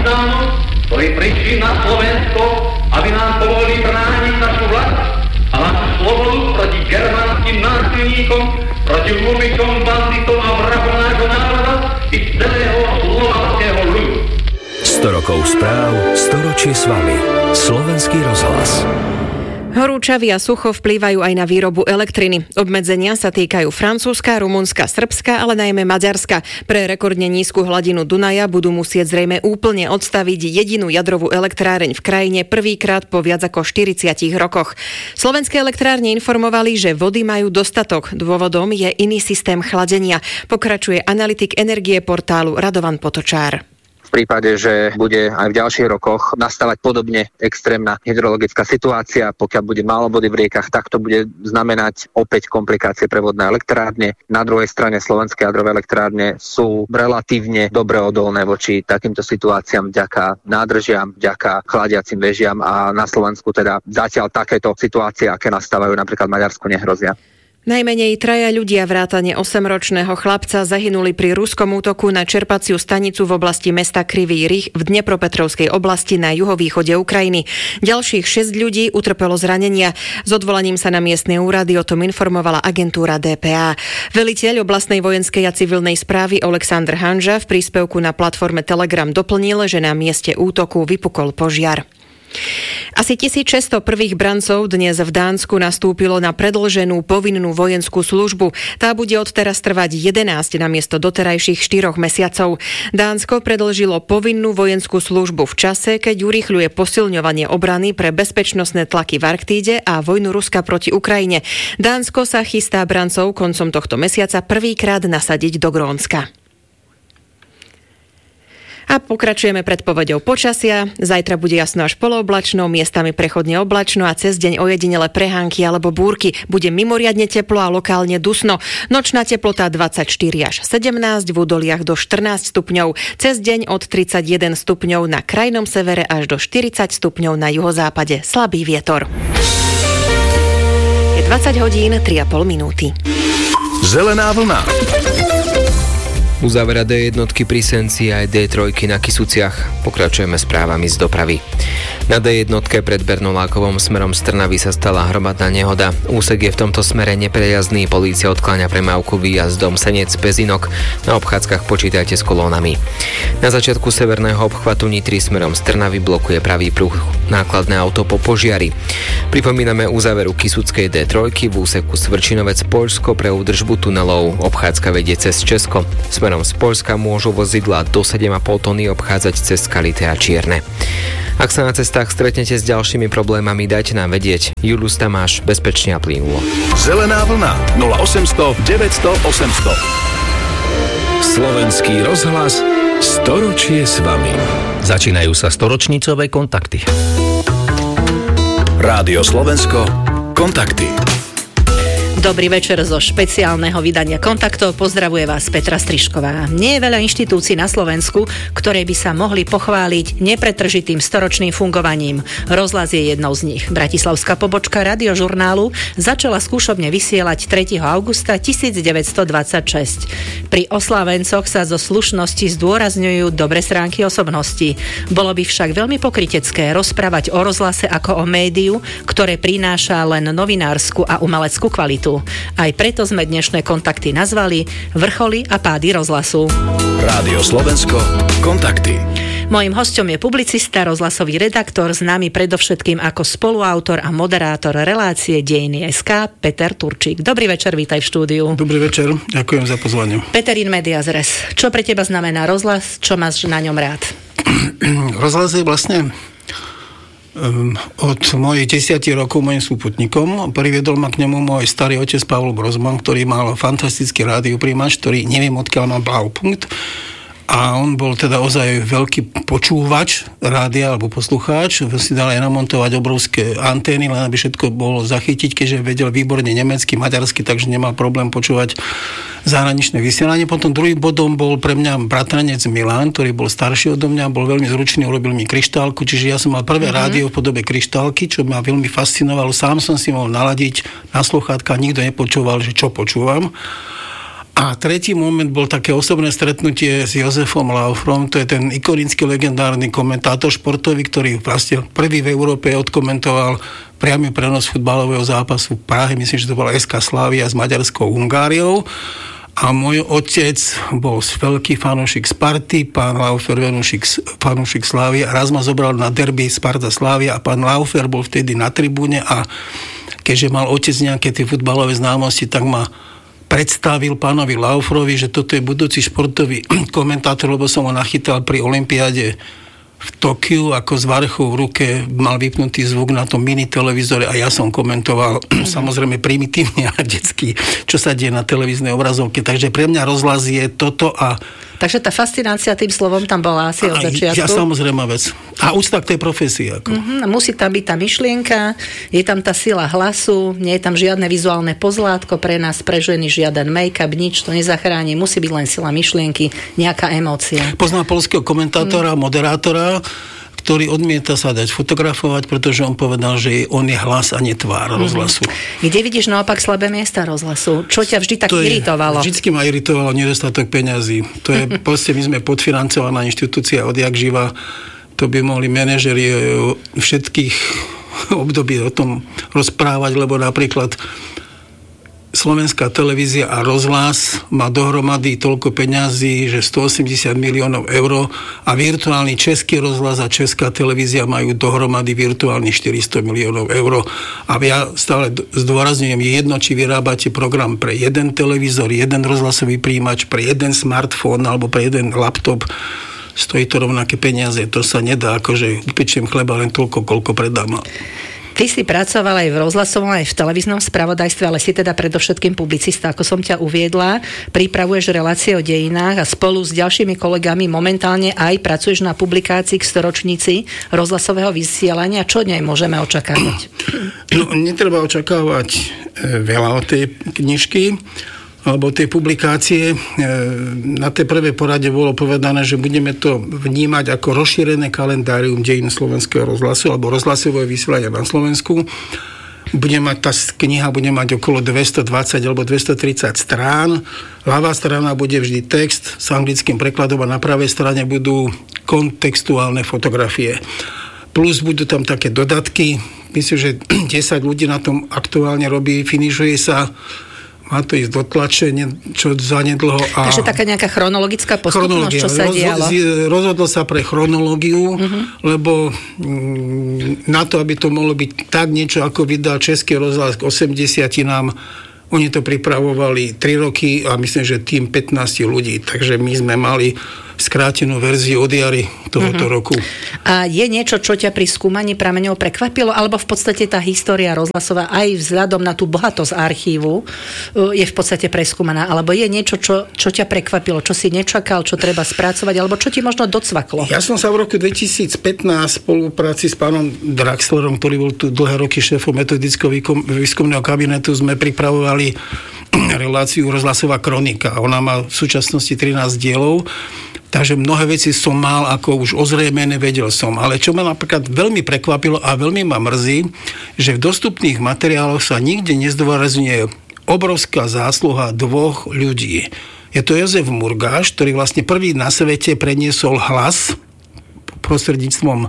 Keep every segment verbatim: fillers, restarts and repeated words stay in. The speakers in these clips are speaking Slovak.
partizánom, ktorí prišli na Slovensko, aby nám pomohli brániť našu vlast a našu slobodu proti germánskym násilníkom, proti úmykom, banditom a vrahom nášho národa i celého slovanského ľudu. sto rokov správ, storočie s vami. Slovenský rozhlas. Horúčavy a sucho vplývajú aj na výrobu elektriny. Obmedzenia sa týkajú Francúzska, Rumunska, Srbska, ale najmä Maďarska. Pre rekordne nízku hladinu Dunaja budú musieť zrejme úplne odstaviť jedinú jadrovú elektráreň v krajine prvýkrát po viac ako štyridsiatich rokoch. Slovenské elektrárne informovali, že vody majú dostatok. Dôvodom je iný systém chladenia. Pokračuje analytik energie portálu Radovan Potočár. V prípade, že bude aj v ďalších rokoch nastávať podobne extrémna hydrologická situácia, pokiaľ bude málo vody v riekach, tak to bude znamenať opäť komplikácie pre vodné elektrárne. Na druhej strane slovenské jadrové elektrárne sú relatívne dobre odolné voči takýmto situáciám vďaka nádržiam, vďaka chladiacim vežiam a na Slovensku teda zatiaľ takéto situácie, aké nastávajú napríklad v Maďarsku, nehrozia. Najmenej traja ľudia vrátane osemročného chlapca zahynuli pri ruskom útoku na čerpaciu stanicu v oblasti mesta Krivý Rih v Dnepropetrovskej oblasti na juhovýchode Ukrajiny. Ďalších šesť ľudí utrpelo zranenia. S odvolaním sa na miestne úrady o tom informovala agentúra dé pé á. Veliteľ oblastnej vojenskej a civilnej správy Oleksandr Hanža v príspevku na platforme Telegram doplnil, že na mieste útoku vypukol požiar. Asi tisícšesťsto prvých brancov dnes v Dánsku nastúpilo na predĺženú povinnú vojenskú službu. Tá bude odteraz trvať jedenásť namiesto doterajších štyroch mesiacov. Dánsko predĺžilo povinnú vojenskú službu v čase, keď urýchľuje posilňovanie obrany pre bezpečnostné tlaky v Arktíde a vojnu Ruska proti Ukrajine. Dánsko sa chystá brancov koncom tohto mesiaca prvýkrát nasadiť do Grónska. A pokračujeme predpoveďou počasia. Zajtra bude jasno až polooblačno, miestami prechodne oblačno a cez deň ojedinele prehánky alebo búrky. Bude mimoriadne teplo a lokálne dusno. Nočná teplota dvadsaťštyri až sedemnásť, v údoliach do štrnásť stupňov. Cez deň od tridsaťjeden stupňov na krajnom severe až do štyridsať stupňov na juhozápade. Slabý vietor. Je dvadsať hodín, tri a pol minúty. Zelená vlna. Uzavera dé jednotky pri Senci aj dé tri na Kysuciach. Pokračujeme správami z dopravy. Na dé jednotke pred Bernolákovom smerom z Trnavy sa stala hromadná nehoda. Úsek je v tomto smere neprejazdný. Polícia odkláňa premávku výjazdom Senec Pezinok. Na obchádzkach počítajte s kolónami. Na začiatku severného obchvatu Nitry smerom z Trnavy blokuje pravý pruh nákladné auto po požiari. Pripomíname uzáveru Kysuckej dé tri v úseku Svrčinovec Poľsko pre údržbu tunelov. Obchádzka vedie cez Česko. Smerom z Poľska môžu vozidlá do sedem a pol tony obchádzať cez Skalité a Čierne. Ak sa na cestách stretnete s ďalšími problémami, dajte nám vedieť. Julius Tamáš, bezpečne a plynulo. Zelená vlna nula osemsto deväťsto osemsto. Slovenský rozhlas storočie s vami. Začínajú sa storočnicové kontakty. Rádio Slovensko, kontakty. Dobrý večer zo špeciálneho vydania Kontaktov. Pozdravuje vás Petra Strižková. Nie je veľa inštitúcií na Slovensku, ktoré by sa mohli pochváliť nepretržitým storočným fungovaním. Rozhlas je jednou z nich. Bratislavská pobočka radiožurnálu začala skúšobne vysielať tretieho augusta devätnásťstodvadsaťšesť. Pri oslávencoch sa zo slušnosti zdôrazňujú dobre stránky osobností. Bolo by však veľmi pokrytecké rozprávať o rozhlase ako o médiu, ktoré prináša len novinársku a umeleckú kvalitu. Aj preto sme dnešné kontakty nazvali Vrcholy a pády rozhlasu. Rádio Slovensko, kontakty. Mojím hosťom je publicista, rozhlasový redaktor, známy predovšetkým ako spoluautor a moderátor relácie Dejiny bodka es ká, Peter Turčík. Dobrý večer, vítaj v štúdiu. Dobrý večer, ďakujem za pozvanie. Peter in medias res. Čo pre teba znamená rozhlas? Čo máš na ňom rád? Rozhlas je vlastne um, od mojich desiatich rokov mojim súputníkom. Priviedol ma k nemu môj starý otec Pavol Brozman, ktorý mal fantastický rádiopríjimač, ktorý neviem odkiaľ mal Blaupunkt. A on bol teda ozaj veľký počúvač rádia alebo poslucháč. Si dal aj namontovať obrovské antény, len aby všetko bolo zachytiť, keďže vedel výborne nemecky, maďarsky, takže nemal problém počúvať zahraničné vysielanie. Potom druhým bodom bol pre mňa bratranec Milan, ktorý bol starší odo mňa, bol veľmi zručný, urobil mi kryštálku, čiže ja som mal prvé mm-hmm. rádio v podobe kryštálky, čo ma veľmi fascinovalo. Sám som si mohol naladiť na sluchátka, nikto nepočúval, že čo počúvam. A tretí moment bol také osobné stretnutie s Jozefom Laufrom, to je ten ikonický legendárny komentátor športový, ktorý vlastne prvý v Európe odkomentoval priamy prenos futbalového zápasu v Prahe, myslím, že to bola es ká Slavia s maďarskou Hungáriou. A môj otec bol veľký fanúšik Sparty, pán Laufer fanúšik Slávy a raz ma zobral na derby Sparta Slávia a pán Laufer bol vtedy na tribúne a keďže mal otec nejaké tie futbalové známosti, tak ma predstavil pánovi Laufrovi, že toto je budúci športový komentátor, lebo som ho nachytal pri olympiáde v Tokiu, ako z varchu v ruke mal vypnutý zvuk na tom mini televízore a ja som komentoval samozrejme primitívne a detsky, čo sa deje na televíznej obrazovke. Takže pre mňa rozhlas je toto a takže tá fascinácia tým slovom tam bola asi od začiatku. Ja samozrejme vec. A úcta k tej profesii. Ako. Uh-huh. Musí tam byť tá myšlienka, je tam tá sila hlasu, nie je tam žiadne vizuálne pozlátko pre nás, pre ženy, žiaden make-up, nič to nezachráni. Musí byť len sila myšlienky, nejaká emócia. Poznám poľského komentátora, uh-huh. moderátora, ktorý odmieta sa dať fotografovať, pretože on povedal, že on je hlas a nie tvár mm-hmm. rozhlasu. Kde vidíš naopak slabé miesta rozhlasu? Čo ťa vždy tak to iritovalo? Je, vždycky ma iritovalo nedostatok peňazí. To je, mm-hmm. proste my sme podfinancovaná inštitúcia odjak živa. To by mohli manažeri všetkých období o tom rozprávať, lebo napríklad Slovenská televízia a rozhlas má dohromady toľko peňazí, že stoosemdesiat miliónov eur a virtuálny český rozhlas a česká televízia majú dohromady virtuálne štyristo miliónov eur. A ja stále zdôrazňujem, je jedno, či vyrábate program pre jeden televízor, jeden rozhlasový príjimač, pre jeden smartfón alebo pre jeden laptop. Stojí to rovnaké peniaze. To sa nedá, akože upečiem chleba len toľko, koľko predám. Ty si pracoval aj v rozhlasovom, aj v televíznom spravodajstve, ale si teda predovšetkým publicista, ako som ťa uviedla. Pripravuješ relácie o dejinách a spolu s ďalšími kolegami momentálne aj pracuješ na publikácii k storočnici rozhlasového vysielania. Čo od nej môžeme očakávať? No, netreba očakávať veľa od tej knižky, alebo tej publikácie. Na tej prvej porade bolo povedané, že budeme to vnímať ako rozšírené kalendárium dejín slovenského rozhlasu alebo rozhlasového vysielania na Slovensku. Bude mať, tá kniha bude mať okolo dvestodvadsať alebo dvestotridsať strán. Ľavá strana bude vždy text s anglickým prekladom a na pravej strane budú kontextuálne fotografie. Plus budú tam také dodatky. Myslím, že desať ľudí na tom aktuálne robí, finišuje sa. Má to ísť do tlačenia, čo zanedlho. A takže taká nejaká chronologická postupnosť, čo sa dialo? Rozhodlo sa pre chronológiu, uh-huh. lebo mm, na to, aby to mohlo byť tak niečo, ako vydal Český rozhlas k osemdesiatinám, oni to pripravovali tri roky a myslím, že tým pätnásť ľudí. Takže my sme mali skrátenú verziu od jary tohoto uh-huh. roku. A je niečo, čo ťa pri skúmaní prameňov prekvapilo? Alebo v podstate tá história rozhlasová aj vzhľadom na tú bohatosť archívu je v podstate preskúmaná? Alebo je niečo, čo, čo ťa prekvapilo? Čo si nečakal, čo treba spracovať? Alebo čo ti možno docvaklo? Ja som sa v roku dvetisícpätnásť v spolupráci s pánom Draxlerom, ktorý bol tu dlhé roky šéfom metodického výskumného kabinetu, sme pripravovali reláciu Rozhlasová kronika. Ona má v súčasnosti trinásť dielov. Takže mnohé veci som mal, ako už ozrejmené, vedel som. Ale čo ma napríklad veľmi prekvapilo a veľmi ma mrzí, že v dostupných materiáloch sa nikde nezdôrazňuje obrovská zásluha dvoch ľudí. Je to Jozef Murgáš, ktorý vlastne prvý na svete preniesol hlas prostredníctvom e,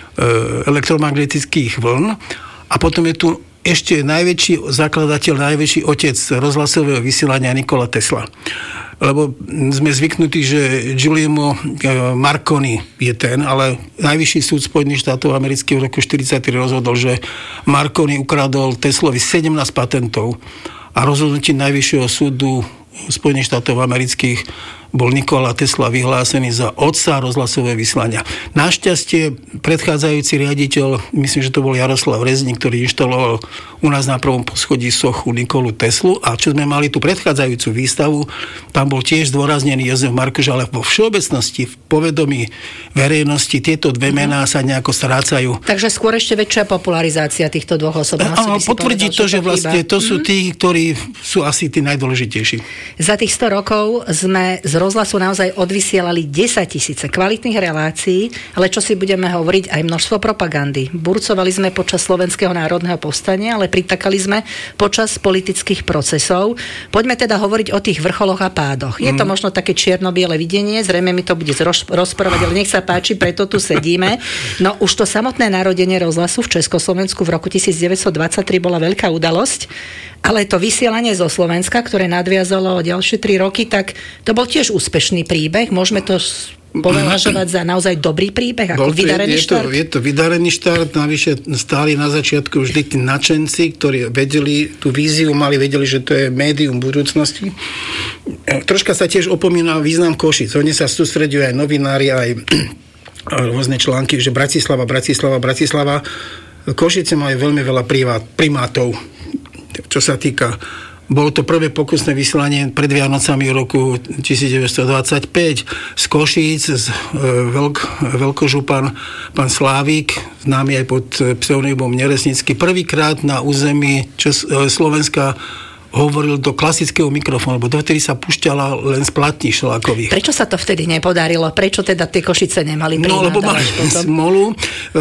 elektromagnetických vln. A potom je tu ešte najväčší zakladateľ, najväčší otec rozhlasového vysielania Nikola Tesla. Lebo sme zvyknutí, že Giuliano Marconi je ten, ale Najvyšší súd Spojených štátov amerických v roku štyridsaťtri rozhodol, že Marconi ukradol Teslovi sedemnásť patentov a rozhodnutí Najvyššieho súdu Spojených štátov amerických bol Nikola Tesla vyhlásený za otca rozhlasového vysielania. Našťastie predchádzajúci riaditeľ, myslím, že to bol Jaroslav Rezník, ktorý inštaloval u nás na prvom poschodí sochu Nikolu Teslu a čo sme mali tú predchádzajúcu výstavu, tam bol tiež zdôraznený Jozef Markoš, ale vo všeobecnosti, v povedomí verejnosti tieto dve mená sa nejako strácajú. Takže skôr ešte väčšia popularizácia týchto dvoch osobností. Áno, potvrdí to, že vlastne to sú tí, ktorí sú asi tí najdôležitejší. Za tých sto rokov sme z rozhlasu naozaj odvysielali desaťtisíce kvalitných relácií, ale čo si budeme hovoriť, aj množstvo propagandy. Burcovali sme počas Slovenského národného povstania, ale pritakali sme počas politických procesov. Poďme teda hovoriť o tých vrcholoch a pádoch. Je to mm. možno také čierno-biele videnie, zrejme mi to bude roz, rozprávať, ale nech sa páči, preto tu sedíme. No už to samotné narodenie rozhlasu v Československu v roku devätnásťstodvadsaťtri bola veľká udalosť, ale to vysielanie zo Slovenska, ktoré nadviazalo o ďalšie tri roky, tak to bol tiež úspešný príbeh. Môžeme to považovať za naozaj dobrý príbeh, ako to, vydarený je, je štart? To, je to vydarený štart, navyše stáli na začiatku vždy tí nadšenci, ktorí vedeli, tú víziu mali, vedeli, že to je médium budúcnosti. Troška sa tiež opomína význam Košic. Oni sa sústreďujú aj novinári, aj rôzne články, že Bratislava, Bratislava, Bratislava. Košice majú veľmi veľa privát, primátov, čo sa týka. Bolo to prvé pokusné vysielanie pred Vianocami v roku devätnásťstodvadsaťpäť z Košíc, z veľk, veľkožupan pán Slávik, známy aj pod pseudonymom Neresnický, prvýkrát na území Čes- Slovenska hovoril do klasického mikrofónu, lebo dovtedy sa púšťala len z platní šlákových. Prečo sa to vtedy nepodarilo? Prečo teda tie Košice nemali príjmať? No, lebo mali smolu.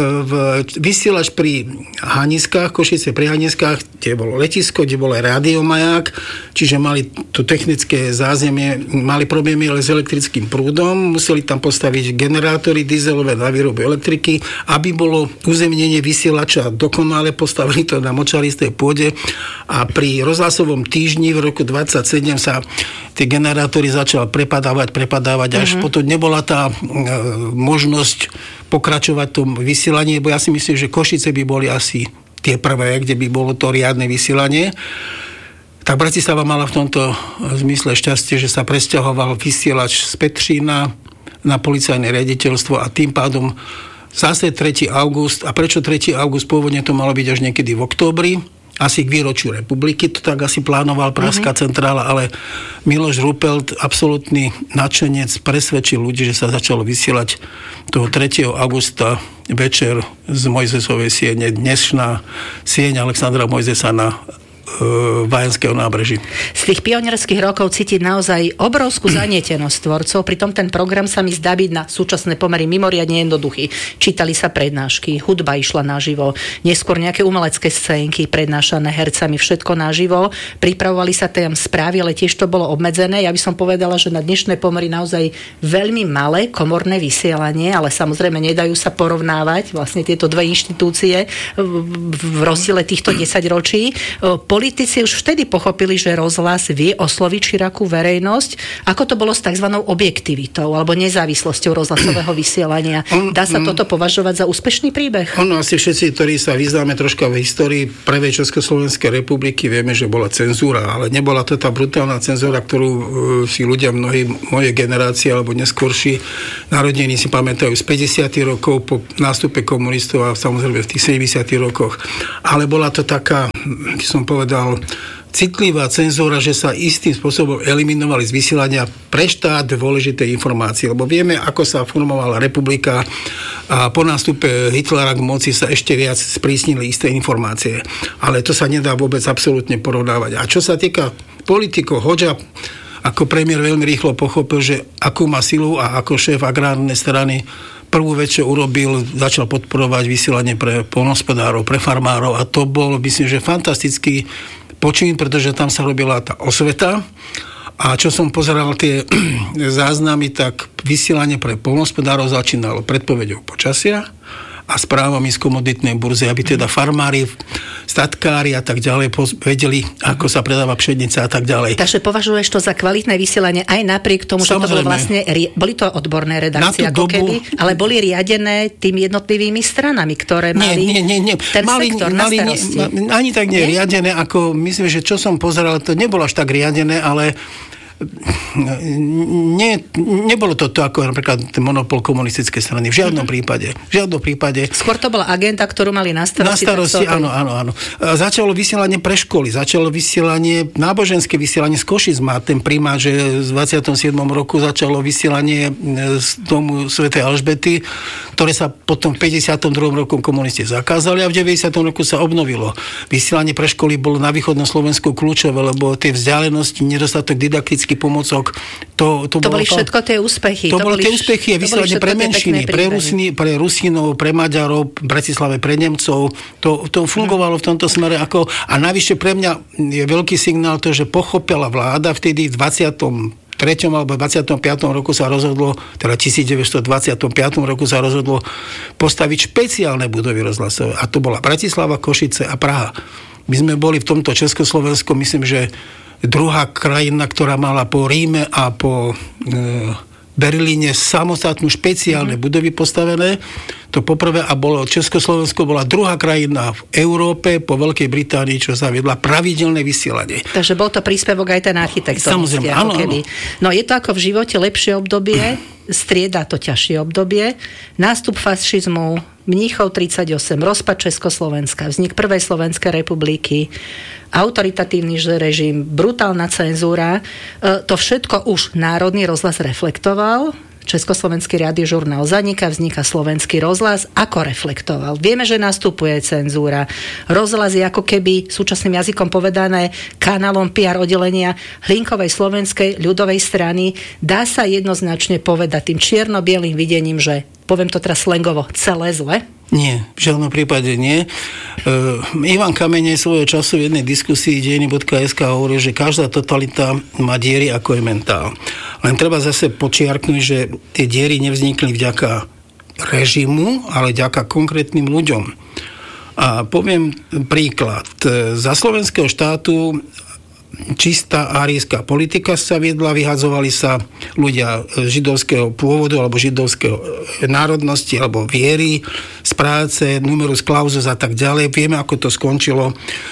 V vysielač pri Haniskách, Košice pri Haniskách, kde bolo letisko, kde bol aj rádiomaják, čiže mali to technické zázemie, mali problémy ale s elektrickým prúdom, museli tam postaviť generátory dieselové na výrobu elektriky, aby bolo uzemnenie vysielača dokonale, postavili to na močaristej pôde a pri rozhlasovom týždni v roku dvadsaťsedem sa tie generátory začal prepadávať, prepadávať, až uh-huh. potom nebola tá e, možnosť pokračovať v tom vysielaní, bo ja si myslím, že Košice by boli asi tie prvé, kde by bolo to riadne vysielanie. Tak Bratislava mala v tomto zmysle šťastie, že sa presťahoval vysielač z Petřína na policajné riaditeľstvo a tým pádom zase tretieho augusta. A prečo tretieho augusta? Pôvodne to malo byť až niekedy v októbri, asi k výročiu republiky, to tak asi plánoval Pražská mm-hmm. centrála, ale Miloš Ruppelt, absolútny nadšenec, presvedčil ľudí, že sa začalo vysielať toho tretieho augusta večer z Mojzesovej siene, dnešná sieň Alexandra Mojzesa na Vajenského nábreží. Z tých pionierských rokov cítiť naozaj obrovskú zanietenosť tvorcov, pritom ten program sa mi zdá byť na súčasné pomery mimoriadne jednoduchý. Čítali sa prednášky, hudba išla naživo, neskôr nejaké umelecké scénky prednášané hercami, všetko naživo. Pripravovali sa tam správy, ale tiež to bolo obmedzené. Ja by som povedala, že na dnešné pomery naozaj veľmi malé komorné vysielanie, ale samozrejme nedajú sa porovnávať vlastne tieto dve inštitúcie v rozdiele týchto desaťročí. Politici už vtedy pochopili, že rozhlas vie osloviť širokú verejnosť. Ako to bolo s tzv. Objektivitou alebo nezávislosťou rozhlasového vysielania? Dá sa toto považovať za úspešný príbeh? Ono asi všetci, ktorí sa vyznáme troška v histórii prvej Československej republiky, vieme, že bola cenzúra, ale nebola to tá brutálna cenzúra, ktorú si ľudia mnohí, moje generácie alebo neskôrší narodení si pamätajú z päťdesiatych rokov po nástupe komunistov a samozrejme v tých sedemdesiatych rokoch. Ale bola to taká, by som povedal, dal citlivá cenzúra, že sa istým spôsobom eliminovali z vysielania pre štát dôležité informácie, lebo vieme, ako sa formovala republika a po nástupe Hitlera k moci sa ešte viac sprísnili isté informácie. Ale to sa nedá vôbec absolútne porovnávať. A čo sa týka politikov, Hodža ako premiér veľmi rýchlo pochopil, že akú má silu a ako šéf agrárnej strany prvú vec, čo urobil, začal podporovať vysielanie pre poľnohospodárov, pre farmárov a to bol, myslím, že fantastický počin, pretože tam sa robila tá osveta a čo som pozeral tie záznamy, tak vysielanie pre poľnohospodárov začínalo predpoveďou počasia a správami z komoditnej burzy, aby teda farmári, statkári a tak ďalej vedeli, ako sa predáva pšenica a tak ďalej. Takže považuješ to za kvalitné vysielanie aj napriek tomu, že to bolo vlastne, boli to odborné redakcie ako dobu, keby, ale boli riadené tým jednotlivými stranami, ktoré mali nie, nie, nie, nie. ten mali, sektor mali, na starosti. Nie, ani tak nie, nie riadené, ako myslím, že čo som pozeral, to nebolo až tak riadené, ale Nie, nebolo to to ako napríklad monopol komunistickej strany. V žiadnom mm-hmm. prípade. V žiadnom prípade. Skôr to bola agenta, ktorú mali na starosti. Na starosti, áno, áno, áno. Začalo vysielanie pre školy, začalo vysielanie, náboženské vysielanie z Košic má ten primát, že v dvadsiatom siedmom roku začalo vysielanie z domu svätej Alžbety, ktoré sa potom v päťdesiatom druhom roku komunisti zakázali a v deväťdesiatom roku sa obnovilo. Vysielanie pre školy bolo na východnom Slovensku kľúčové, lebo tie vzdialenosti, nedostatok didaktických zdravotníckych pomocok. To, to, to bolo boli to, všetko tie úspechy. To, to boli tie úspechy, to vyslovene pre menšiny, pre, Rusini, pre Rusinov, pre Maďarov, v Bratislave pre Nemcov. To, to fungovalo v tomto smere ako... A navyše pre mňa je veľký signál to, že pochopila vláda vtedy v dvadsiatom treťom alebo dvadsiatom piatom roku sa rozhodlo, teda devätnásť dvadsiatom piatom roku sa rozhodlo postaviť špeciálne budovy rozhlasové. A to bola Bratislava, Košice a Praha. My sme boli v tomto Československu, myslím, že druhá krajina, ktorá mala po Ríme a po e, Berlíne samostatnú špeciálne mm. budovy postavené. To poprvé, a bolo Československo bola druhá krajina v Európe po Veľkej Británii, čo zaviedla pravidelné vysielanie. Takže bol to príspevok aj ten architekt. Samozrejme, áno, áno. No je to ako v živote lepšie obdobie, strieda to ťažšie obdobie, nástup fašizmu, Mníchov tridsaťosem, rozpad Československa, vznik Prvej Slovenskej republiky, autoritatívny režim, brutálna cenzúra. To všetko už Národný rozhlas reflektoval. Československý radiožurnál zaniká, vzniká Slovenský rozhlas. Ako reflektoval? Vieme, že nastupuje cenzúra. Rozhlas je ako keby, súčasným jazykom povedané, kanálom pé er oddelenia Hlinkovej slovenskej ľudovej strany. Dá sa jednoznačne povedať tým čierno-bielým videním, že, poviem to teraz slangovo, celé zle? Nie, v žiadnom prípade nie. Uh, Ivan Kamenej svojho času v jednej diskusii dejiny bodka es ká hovoril, že každá totalita má diery ako je mentál. Len treba zase počiarknúť, že tie diery nevznikli vďaka režimu, ale vďaka konkrétnym ľuďom. A poviem príklad. Za slovenského štátu čistá árijská politika sa viedla, vyhadzovali sa ľudia židovského pôvodu alebo židovského národnosti alebo viery z práce, numerus clausus a tak ďalej. Vieme, ako to skončilo e,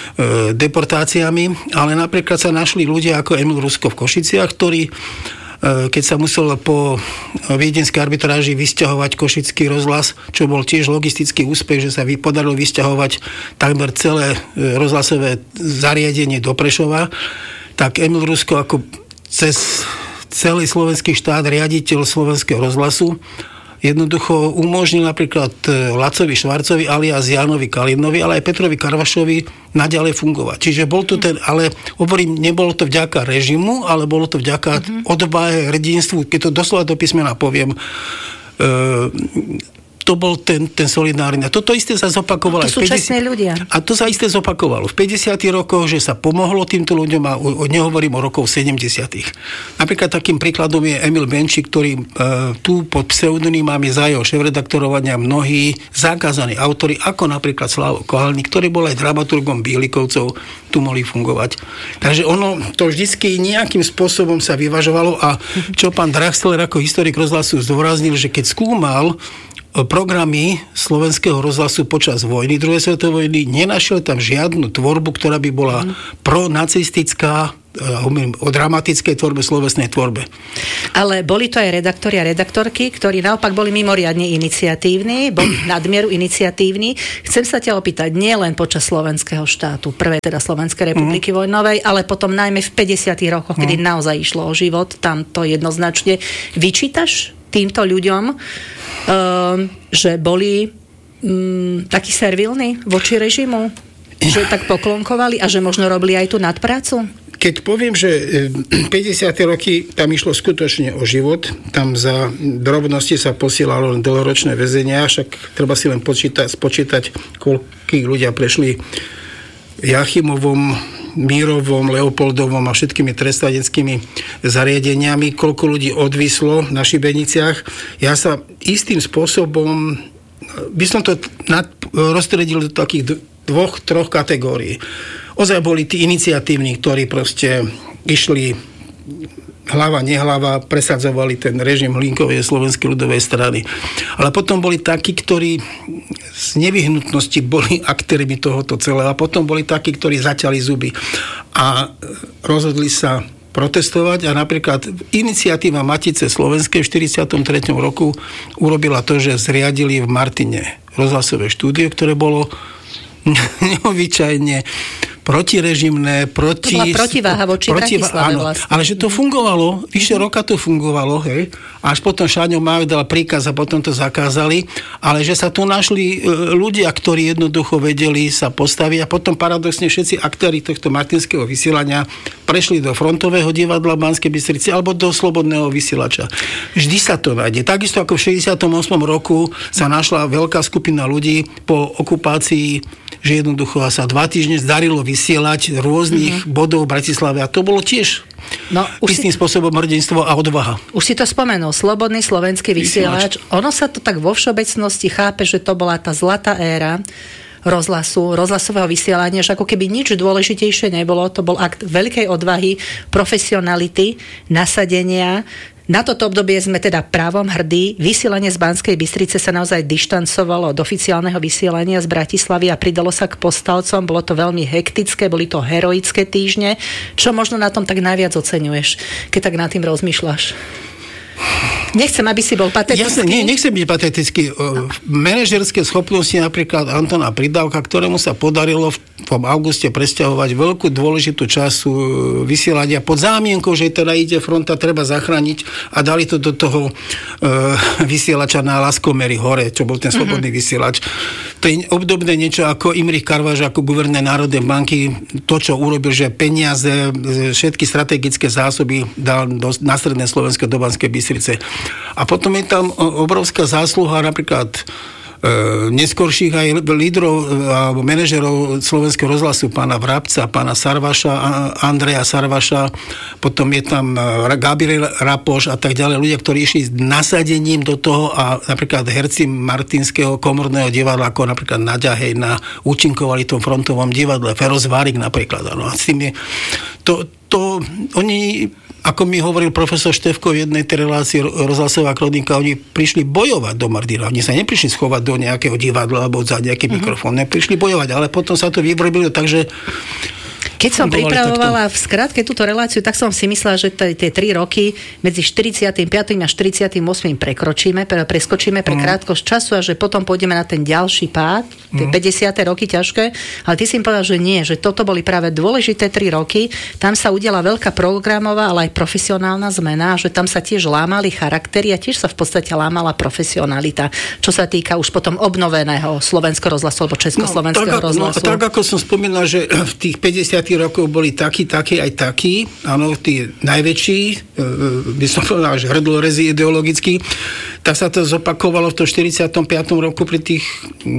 deportáciami, ale napríklad sa našli ľudia ako Emil Rusko v Košiciach, ktorý keď sa musel po viedenskej arbitráži vysťahovať Košický rozhlas, čo bol tiež logistický úspech, že sa podarilo vysťahovať takmer celé rozhlasové zariadenie do Prešova, tak Emil Rusko ako cez celý slovenský štát riaditeľ Slovenského rozhlasu jednoducho umožnil napríklad Lacovi Švarcovi alias Jánovi Kalinovi, ale aj Petrovi Karvašovi naďalej fungovať. Čiže bol to ten, ale hovorím, nebolo to vďaka režimu, ale bolo to vďaka mm-hmm. odvahe, hrdinstvu, keď to doslova do písmena poviem, e, to bol ten, ten solidárny. A toto isté sa zopakovalo. To sú čestní ľudia. A to sa isté zopakovalo v päťdesiatych rokoch, že sa pomohlo týmto ľuďom a o, o, nehovorím o rokoch sedemdesiatych. Napríklad takým príkladom je Emil Benčík, ktorý e, tu pod pseudonymami za jeho šéfredaktorovania mnohí zakázaní autori, ako napríklad Slavo Kohalník, ktorý bol aj dramaturgom Bílikovcov, tu mohli fungovať. Takže ono to vždycky nejakým spôsobom sa vyvažovalo a čo pán Draxler ako historik rozhlasu zdôraznil, že keď skúmal programy Slovenského rozhlasu počas vojny, druhej svetovej vojny, nenašiel tam žiadnu tvorbu, ktorá by bola mm. pronacistická, o dramatickej tvorbe, slovesnej tvorbe. Ale boli to aj redaktori a redaktorky, ktorí naopak boli mimoriadne iniciatívni, boli nadmieru iniciatívni. Chcem sa ťa opýtať, nie len počas slovenského štátu, prvej teda Slovenskej republiky mm. vojnovej, ale potom najmä v päťdesiatych rokoch, kedy mm. naozaj išlo o život, tam to jednoznačne vyčítaš týmto ľuďom, Um, že boli um, takí servilní voči režimu, že tak poklonkovali a že možno robili aj tú nadprácu? Keď poviem, že päťdesiate roky tam išlo skutočne o život, tam za drobnosti sa posielalo len dlhoročné väzenia, však treba si len počítať, spočítať, koľkých ľudia prešli Jachimovom, Mírovom, Leopoldovom a všetkými trestaneckými zariadeniami, koľko ľudí odvislo na Šibeniciach. Ja sa istým spôsobom, by som to nad, rozstredil do takých dvoch, troch kategórií. Ozaj boli tí iniciatívni, ktorí proste išli hlava, nehlava, presadzovali ten režim Hlinkovej slovenskej ľudovej strany. Ale potom boli takí, ktorí z nevyhnutnosti boli aktérmi tohoto celého. A potom boli takí, ktorí zaťali zuby a rozhodli sa protestovať. A napríklad iniciatíva Matice slovenskej v štyridsiatom treťom roku urobila to, že zriadili v Martine rozhlasové štúdio, ktoré bolo neobyčajne protirežimné, proti... To bola protiváha voči protivá, Bratislave áno, vlastne. ale že to fungovalo, vyše mm-hmm. roka to fungovalo, hej, až potom Šáňo Mák dal príkaz a potom to zakázali, ale že sa tu našli e, ľudia, ktorí jednoducho vedeli sa postaviť a potom paradoxne všetci aktéri tohto martinského vysielania prešli do frontového divadla v Banskej Bystrici alebo do slobodného vysielača. Vždy sa to nájde. Takisto ako v šesťdesiatom ôsmom roku sa našla veľká skupina ľudí po okupácii, že jednoducho sa dva týždne zdarilo vysielať rôznych mm-hmm. bodov v Bratislave a to bolo tiež no, istým si... spôsobom hrdinstvo a odvaha. Už si to spomenul, slobodný slovenský vysielač. vysielač. Ono sa to tak vo všeobecnosti chápe, že to bola tá zlatá éra rozhlasu, rozhlasového vysielania, že ako keby nič dôležitejšie nebolo. To bol akt veľkej odvahy, profesionality, nasadenia. Na toto obdobie sme teda právom hrdí. Vysielanie z Banskej Bystrice sa naozaj dištancovalo od oficiálneho vysielania z Bratislavy a pridalo sa k Povstalcom. Bolo to veľmi hektické, boli to heroické týždne. Čo možno na tom tak najviac oceňuješ, keď tak nad tým rozmýšľaš? Nechcem, aby si bol patetický. Jasne, nie, nechcem byť patetický. Manažerské schopnosti napríklad Antona Pridávka, ktorému sa podarilo v tom auguste presťahovať veľkú dôležitú časť vysielania pod zámienkou, že teda ide fronta, treba zachrániť a dali to do toho uh, vysielača na Laskomery hore, čo bol ten slobodný uh-huh. vysielač. To je obdobné niečo ako Imrich Karváš, ako guvernér Národnej banky, to, čo urobil, že peniaze, všetky strategické zásoby dal do, na stredné Slovensko do Banskej Bystrice. A potom je tam obrovská zásluha napríklad e, neskorších aj lídrov alebo manažerov Slovenského rozhlasu, pána Vrabca, pána Sarvaša, Andreja Sarvaša, potom je tam Gabriel Rapoš a tak ďalej, ľudia, ktorí išli s nasadením do toho a napríklad herci Martinského komorného divadla, ako napríklad Naďa Hejna, účinkovali v tom frontovom divadle, Feroz Várik napríklad. Ano. A s tým je, to, to, oni... Ako mi hovoril profesor Štefko v jednej tej relácii rozhlasová kronika, oni prišli bojovať do Martina. Oni sa neprišli schovať do nejakého divadla alebo za nejaký uh-huh. mikrofón. Neprišli bojovať, ale potom sa to vyvrbilo, takže... Keď som pripravovala v skratke túto reláciu, tak som si myslela, že tie tri roky medzi štyridsiatym piatym a štyridsiatym ôsmym prekročíme, preskočíme pre krátkosť času a že potom pôjdeme na ten ďalší pád, tie päťdesiate roky ťažké, ale ty si im povedal, že nie, že toto boli práve dôležité tri roky, tam sa udiala veľká programová, ale aj profesionálna zmena, že tam sa tiež lámali charaktery a tiež sa v podstate lámala profesionalita, čo sa týka už potom obnoveného slovenského rozhlasu alebo československého no, rozhlasu. No, tak ako som spomínal, že v tých päťdesiatych rokov boli takí, takí, aj takí, áno, tí najväčší, by som povedal, že hrdlorezy ideologickí, tak sa to zopakovalo v tom štyridsiatom piatom roku pri tých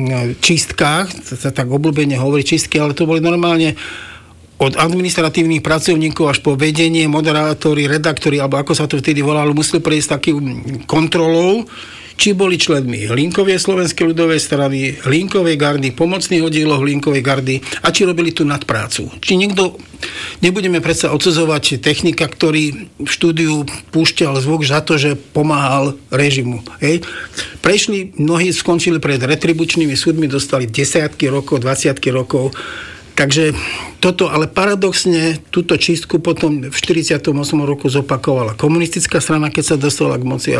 čistkách, sa tak obľúbene hovorí čistky, ale to boli normálne od administratívnych pracovníkov až po vedenie, moderátori, redaktori, alebo ako sa to vtedy volalo, museli prejsť takým kontrolou, či boli členmi Hlinkovej slovenskej ľudovej strany, Hlinkovej gardy, pomocných oddielov Hlinkovej gardy a či robili tú nadprácu. Či niekto, nebudeme predsa odsudzovať technika, ktorý v štúdiu púšťal zvuk za to, že pomáhal režimu. Hej. Prešli, mnohí skončili pred retribučnými súdmi, dostali desiatky rokov, dvaciatky rokov. Takže toto, ale paradoxne, túto čistku potom v štyridsiatom ôsmom roku zopakovala komunistická strana, keď sa dostala k moci a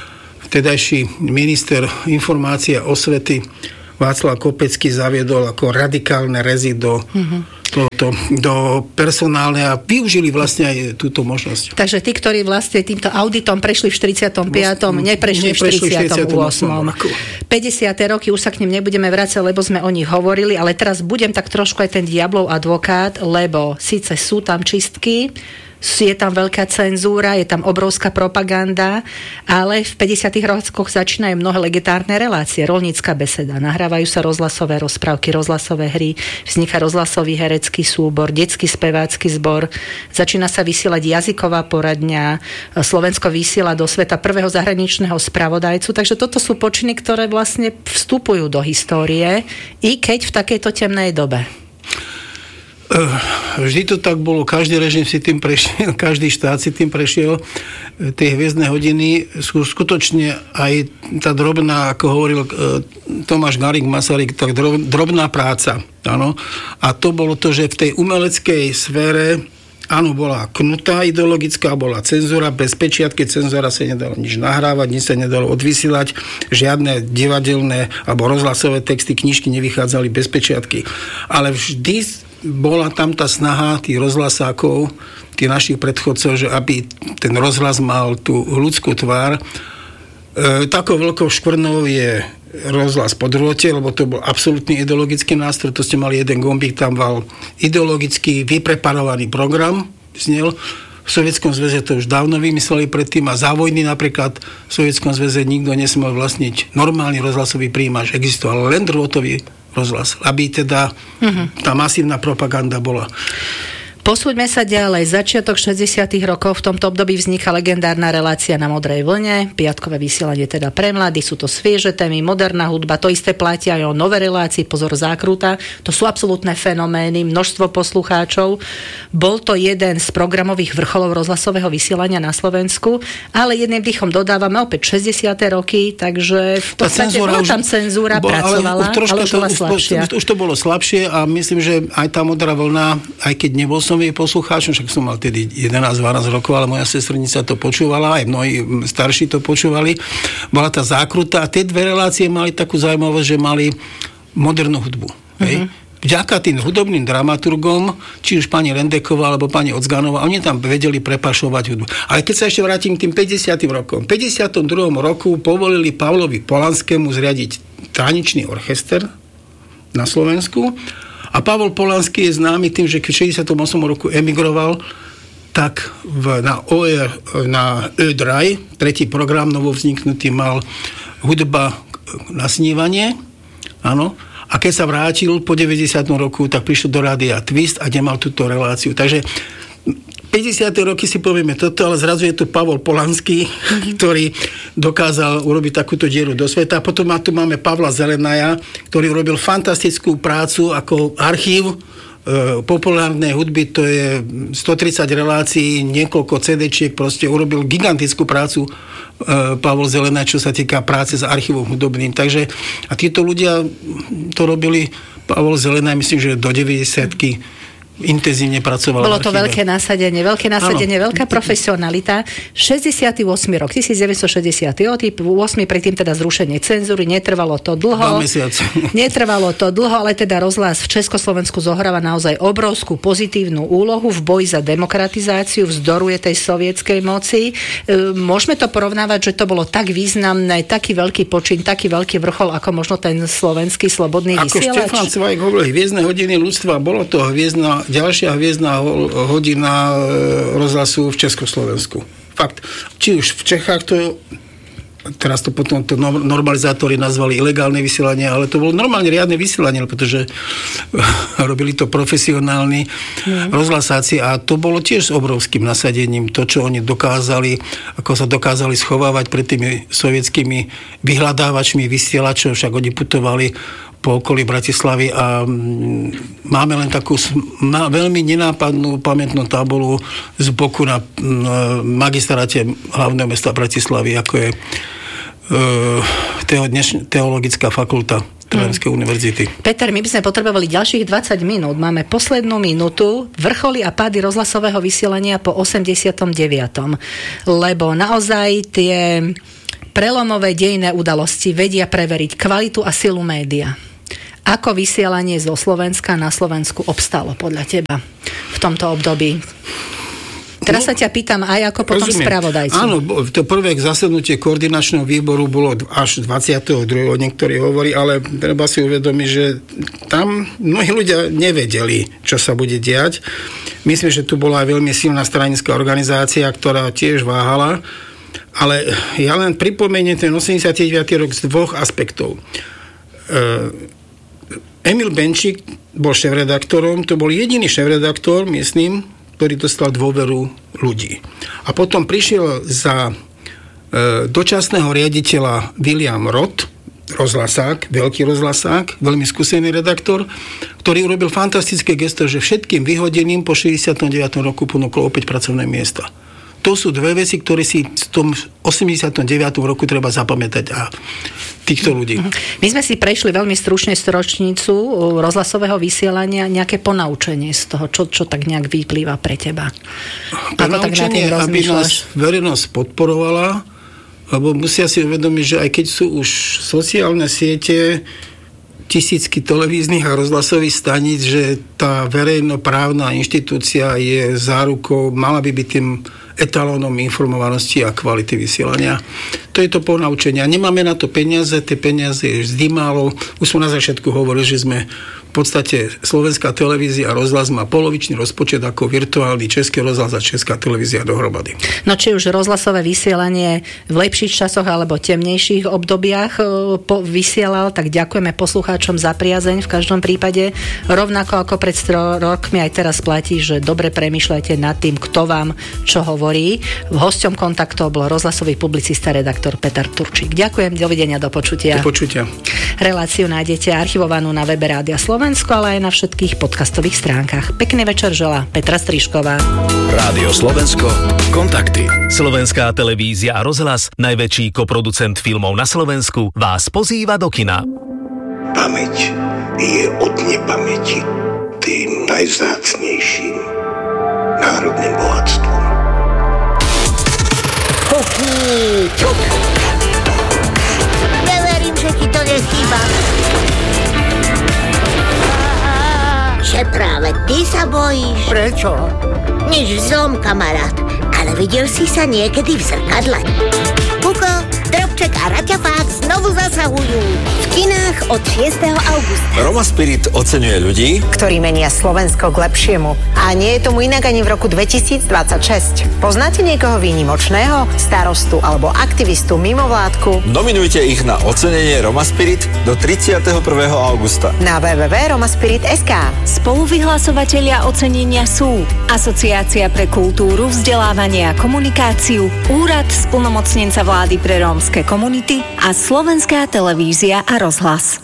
vtedajší minister informácie a osvety Václav Kopecký zaviedol ako radikálne rezy do, mm-hmm. do, do, do personálne a využili vlastne aj túto možnosť. Takže tí, ktorí vlastne týmto auditom prešli v štyridsiatom piatom, neprešli, neprešli v štyridsiatom ôsmom päťdesiate roky, už sa k nim nebudeme vrácať, lebo sme o nich hovorili, ale teraz budem tak trošku aj ten diablov advokát, lebo síce sú tam čistky, je tam veľká cenzúra, je tam obrovská propaganda, ale v päťdesiatych rokoch začínajú mnohé legendárne relácie. Roľnícka beseda, nahrávajú sa rozhlasové rozprávky, rozhlasové hry, vzniká rozhlasový herecký súbor, detský spevácky zbor, začína sa vysielať jazyková poradňa, Slovensko vysiela do sveta prvého zahraničného spravodajcu, takže toto sú počiny, ktoré vlastne vstupujú do histórie, i keď v takejto temnej dobe. Vždy to tak bolo, každý režim si tým prešiel, každý štát si tým prešiel. Tie hviezdne hodiny sú skutočne aj tá drobná, ako hovoril Tomáš Garrigue Masaryk, tak drobná práca. Áno. A to bolo to, že v tej umeleckej sfére áno, bola knutá ideologická, bola cenzúra, bez pečiatky cenzúra sa nedalo nič nahrávať, nič sa nedalo odvysielať, žiadne divadelné alebo rozhlasové texty, knižky nevychádzali bez pečiatky. Ale vždy bola tam tá snaha tých rozhlasákov, tých našich predchodcov, že aby ten rozhlas mal tú ľudskú tvár. E, takou veľkou škvrnou je rozhlas po drôte, lebo to bol absolútny ideologický nástroj, to ste mali jeden gombík, tam mal ideologicky vypreparovaný program, znel. V Sovietskom zväze to už dávno vymysleli predtým a za vojny napríklad v Sovietskom zväze nikto nesmel vlastniť normálny rozhlasový príjimač, existoval len drôtový rozhlas, aby teda uh-huh. tá masívna propaganda bola. Posúďme sa ďalej. Začiatok šesťdesiatych rokov, v tomto období vzniká legendárna relácia na Modrej vlne, piatkové vysielanie teda pre mladých, sú to svieže témy, moderná hudba, to isté platia aj o nové relácii, pozor zákruta, to sú absolútne fenomény, množstvo poslucháčov. Bol to jeden z programových vrcholov rozhlasového vysielania na Slovensku, ale jedným dýchom dodávame opäť šesťdesiate roky, takže v podstate bola tam cenzúra, bo, pracovala, ale, ale už bola slabšia. Už, už to bolo slabšie a myslím, že aj tá Modrá vlna, aj keď nebol som jej poslucháčom, však som mal tedy jedenásť dvanásť rokov, ale moja sestrnica to počúvala, aj mnohí starší to počúvali. Bola tá zákruta a tie dve relácie mali takú zaujímavosť, že mali modernú hudbu. Hej? Uh-huh. Vďaka tým hudobným dramaturgom, či už pani Rendeková alebo pani Ocganová, oni tam vedeli prepašovať hudbu. Ale keď sa ešte vrátim k tým päťdesiatym rokom. V päťdesiatom druhom roku povolili Pavlovi Polanskému zriadiť tanečný orchester na Slovensku. A Pavol Polanský je známy tým, že keď v šesťdesiatom ôsmom roku emigroval, tak v, na, O E, na Ö-Draj, tretí program novovzniknutý, mal hudba na snívanie. Áno. A keď sa vrátil po deväťdesiatom roku, tak prišiel do rádia Twist a nemal túto reláciu. Takže päťdesiate roky si povieme toto, ale zrazu je tu Pavol Polanský, ktorý dokázal urobiť takúto dieru do sveta. Potom tu máme Pavla Zelenaja, ktorý urobil fantastickú prácu ako archív e, populárnej hudby, to je stotridsať relácií, niekoľko cé déčiek, proste urobil gigantickú prácu e, Pavol Zelenaj, čo sa týka práce s archívom hudobným. Takže a títo ľudia to robili, Pavol Zelenaj, myslím, že do deväťdesiatky intenzívne pracovala. Bolo to veľké nasadenie, veľké nasadenie, ano. Veľká profesionalita. šesťdesiaty ôsmy rok, devätnásťstošesťdesiatosem, predtým teda zrušenie cenzúry, netrvalo to dlho. Netrvalo to dlho, ale teda rozhlas v Československu zohráva naozaj obrovskú pozitívnu úlohu v boji za demokratizáciu, vzdoruje tej sovietskej moci. Môžeme to porovnávať, že to bolo tak významné, taký veľký počin, taký veľký vrchol, ako možno ten slovenský slobodný ako vysielač? Ako Štefan Cvajk hovoril, hviezdne hodiny ľudstva, bolo to hviezdna ďalšia hviezdna hodina rozhlasu v Československu. Fakt. Či už v Čechách to, teraz to potom to normalizátori nazvali ilegálne vysielanie, ale to bolo normálne riadne vysielanie, pretože robili to profesionálni mm. rozhlasáci a to bolo tiež s obrovským nasadením. To, čo oni dokázali, ako sa dokázali schovávať pred tými sovietskými vyhľadávačmi, vysielačov, však oni putovali po okolí Bratislavy a máme len takú má, veľmi nenápadnú pamätnú tabulu z boku na magistráte hlavného mesta Bratislavy, ako je e, dneš, teologická fakulta Trnavskej hmm. univerzity. Peter, my by sme potrebovali ďalších dvadsať minút. Máme poslednú minútu, vrcholy a pády rozhlasového vysielania po osemdesiatom deviatom Lebo naozaj tie prelomové dejinné udalosti vedia preveriť kvalitu a silu média. Ako vysielanie zo Slovenska na Slovensku obstalo podľa teba v tomto období? Teraz no, sa ťa pýtam aj ako potom rozumiem. Spravodajcu. Áno, to prvé zasadnutie koordinačného výboru bolo až dvadsiateho druhého Niektorí hovorí, ale treba si uvedomiť, že tam mnohí ľudia nevedeli, čo sa bude diať. Myslím, že tu bola aj veľmi silná stranická organizácia, ktorá tiež váhala. Ale ja len pripomeniem ten osemdesiaty deviaty rok z dvoch aspektov. Emil Benčík bol šéfredaktorom, to bol jediný šéfredaktor, myslím, ktorý dostal dôveru ľudí. A potom prišiel za dočasného riaditeľa William Roth, rozhlasák, veľký rozhlasák, veľmi skúsený redaktor, ktorý urobil fantastické gesto, že všetkým vyhodeným po šesťdesiatom deviatom roku ponúkol opäť pracovné miesta. To sú dve veci, ktoré si v tom osemdesiatom deviatom roku treba zapamätať a týchto ľudí. My sme si prešli veľmi stručne storočnicu rozhlasového vysielania, nejaké ponaučenie z toho, čo, čo tak nejak vyplýva pre teba. Ako tak nad tým rozmýšľaš? Aby nás verejnosť podporovala, lebo musia si uvedomiť, že aj keď sú už sociálne siete, tisícky televíznych a rozhlasových staníc, že tá verejnoprávna inštitúcia je zárukou, mala by byť tým etalónom informovanosti a kvality vysielania. To je to ponaučenie. Nemáme na to peniaze, tie peniaze je vždy málo. Už sme na začiatku hovorili, že sme v podstate Slovenská televízia a rozhlas má polovičný rozpočet ako virtuálny Český rozhlas a Česká televízia dohromady. No či už rozhlasové vysielanie v lepších časoch alebo temnejších obdobiach po, vysielal, tak ďakujeme poslucháčom za priazeň v každom prípade. Rovnako ako pred rokmi aj teraz platí, že dobre premýšľajte nad tým, kto vám čo hovorí. Hosťom kontaktov bol rozhlasový publicista, redaktor Peter Turčík. Ďakujem, dovidenia, do počutia. Do počutia. Reláciu nájdete archivovanú na webe Rádia Slovensko, ale aj na všetkých podcastových stránkach. Pekný večer želá Petra Strišková. Rádio Slovensko, kontakty. Slovenská televízia a rozhlas, najväčší koproducent filmov na Slovensku, vás pozýva do kina. Pamäť je od nepamäti tým najvzácnejším národným bohatstvom. Kuchni, čuk! Neverím, že ti to nechýba. Že práve ty sa bojíš. Prečo? Nič zlom, kamarát. Ale videl si sa niekedy v zrkadle. Kuko, Drobček a Raťafák znovu zasahujú. V kinách od šiesteho augusta. Roma Spirit oceňuje ľudí, ktorí menia Slovensko k lepšiemu. A nie je tomu inak ani v roku dvetisícdvadsaťšesť. Poznáte niekoho výnimočného? Starostu alebo aktivistu mimovládku? Nominujte ich na ocenenie Roma Spirit do tridsiateho prvého augusta. Na w w w bodka romaspirit bodka es ká. Spoluvyhlásovatelia ocenenia sú Asociácia pre kultúru, vzdelávanie a komunikáciu, Úrad splnomocnenca vlády pre rómske komunity a Slovenská televízia a rozhlas.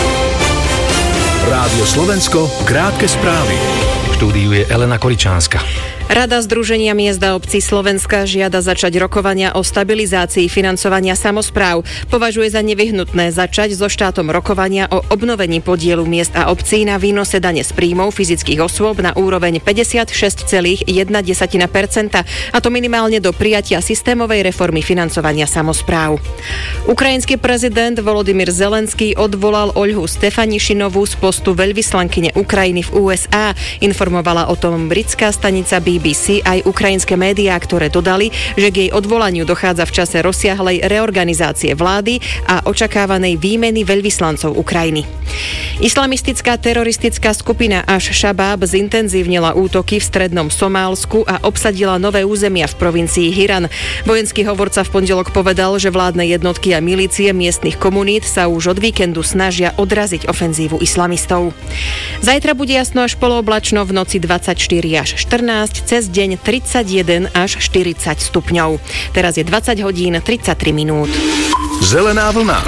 Rádio Slovensko, krátke správy. V štúdiu je Elena Koričánska. Rada Združenia miest a obcí Slovenska žiada začať rokovania o stabilizácii financovania samospráv. Považuje za nevyhnutné začať so štátom rokovania o obnovení podielu miest a obcí na výnose dane z príjmov fyzických osôb na úroveň päťdesiatšesť celá jedna percenta, a to minimálne do prijatia systémovej reformy financovania samospráv. Ukrajinský prezident Volodymyr Zelenský odvolal Oľhu Stefanišinovú z postu veľvyslankyne Ukrajiny v ú es á. Informovala o tom britská stanica bé bé cé aj ukrajinské médiá, ktoré dodali, že k jej odvolaniu dochádza v čase rozsiahlej reorganizácie vlády a očakávanej výmeny veľvyslancov Ukrajiny. Islamistická teroristická skupina Aš-Šabáb zintenzívnila útoky v strednom Somálsku a obsadila nové územia v provincii Hiran. Vojenský hovorca v pondelok povedal, že vládne jednotky a milície miestnych komunít sa už od víkendu snažia odraziť ofenzívu islamistov. Zajtra bude jasno až polooblačno, v noci dvadsaťštyri až štrnásť, cez deň tridsaťjeden až štyridsať stupňov. Teraz je dvadsať hodín tridsaťtri minút. Zelená vlna.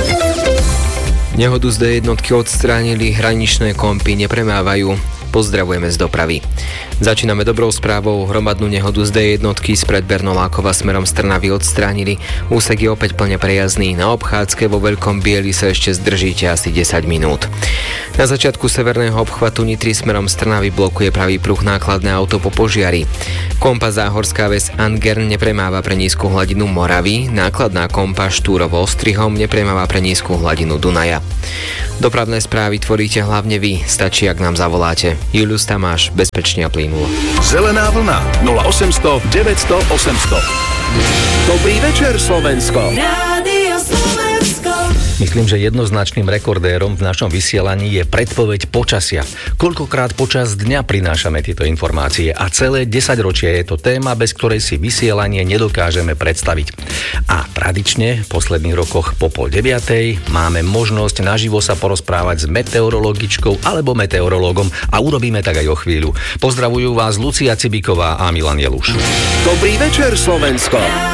Nehodu z dé jednotky odstránili, hraničné kompy nepremávajú. Pozdravujeme z dopravy. Začíname dobrou správou. Hromadnú nehodu z dé jednotky spred Bernolákova smerom z Trnavy odstránili. Úsek je opäť plne prejazdný. Na obchádzke vo Veľkom Bieli sa ešte zdržíte asi desať minút. Na začiatku severného obchvatu Nitry smerom z Trnavy blokuje pravý pruh nákladné auto po požiari. Kompa Záhorská Ves Angern nepremáva pre nízku hladinu Moravy. Nákladná kompa Štúrovo Ostrihom nepremáva pre nízku hladinu Dunaja. Dopravné správy tvoríte hlavne vy. Stačí, ak nám zavoláte. Julius Tamáš, bezpečne a plynulo. Zelená vlna nula osemsto deväťsto osemsto. Dobrý večer, Slovensko. Rádio Slovensko. Myslím, že jednoznačným rekordérom v našom vysielaní je predpoveď počasia. Koľkokrát počas dňa prinášame tieto informácie a celé desaťročie je to téma, bez ktorej si vysielanie nedokážeme predstaviť. A tradične v posledných rokoch po pol deviatej máme možnosť naživo sa porozprávať s meteorologičkou alebo meteorológom a urobíme tak aj o chvíľu. Pozdravujú vás Lucia Cibiková a Milan Jeluš. Dobrý večer, Slovensko.